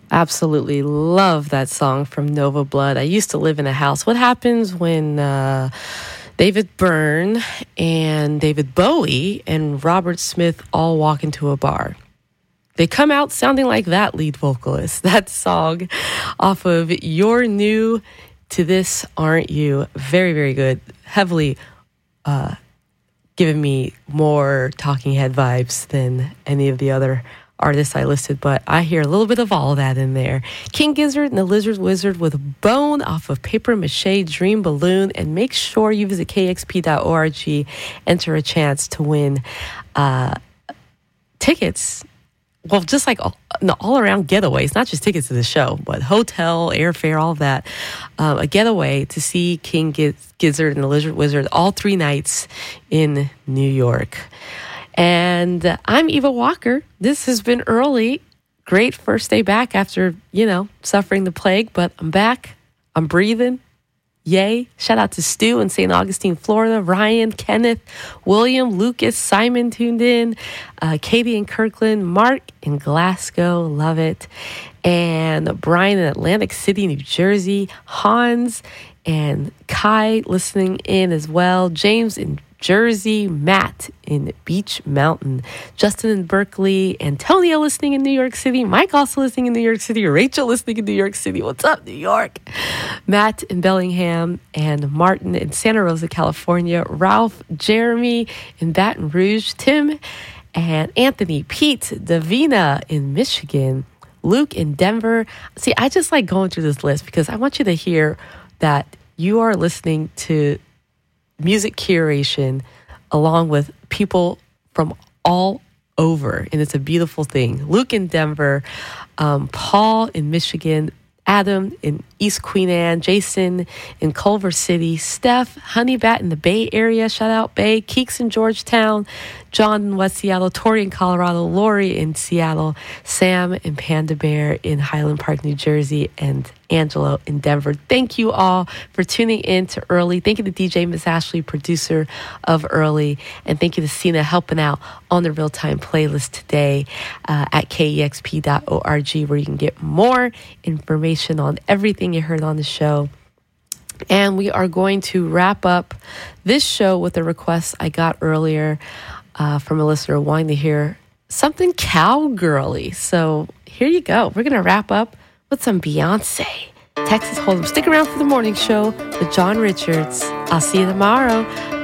Absolutely love that song from Nova Blood. I used to live in a house. What happens when David Byrne and David Bowie and Robert Smith all walk into a bar? They come out sounding like that lead vocalist. That song off of You're New to This, Aren't You? Very, very good. Heavily giving me more Talking Head vibes than any of the other artists I listed, but I hear a little bit of all of that in there. King Gizzard and the Lizard Wizard with Bone off of Paper Mache Dream Balloon. And make sure you visit kexp.org, enter a chance to win tickets. Well, just like all around getaways, not just tickets to the show, but hotel, airfare, all of that. A getaway to see King Gizzard and the Lizard Wizard all 3 nights in New York. And I'm Eva Walker. This has been Early. Great first day back after, suffering the plague, but I'm back. I'm breathing. Yay. Shout out to Stu in St. Augustine, Florida. Ryan, Kenneth, William, Lucas, Simon tuned in. Katie in Kirkland, Mark in Glasgow. Love it. And Brian in Atlantic City, New Jersey. Hans and Kai listening in as well. James in Jersey, Matt in Beach Mountain, Justin in Berkeley, Antonio listening in New York City, Mike also listening in New York City, Rachel listening in New York City. What's up, New York? Matt in Bellingham, and Martin in Santa Rosa, California, Ralph, Jeremy in Baton Rouge, Tim and Anthony, Pete, Davina in Michigan, Luke in Denver. See, I just like going through this list because I want you to hear that you are listening to music curation along with people from all over, and it's a beautiful thing. Luke in Denver, Paul in Michigan, Adam in East Queen Anne, Jason in Culver City, Steph, Honeybat in the Bay Area, shout out Bay, Keeks in Georgetown, John in West Seattle, Tori in Colorado, Lori in Seattle, Sam in Panda Bear in Highland Park, New Jersey, and Angelo in Denver. Thank you all for tuning in to Early. Thank you to DJ Miss Ashley, producer of Early. And thank you to Sina helping out on the real-time playlist today at kexp.org, where you can get more information on everything you heard on the show. And we are going to wrap up this show with a request I got earlier from a listener wanting to hear something cowgirly. So here you go. We're going to wrap up with some Beyonce. Texas Hold'em. Stick around for the morning show with John Richards. I'll see you tomorrow.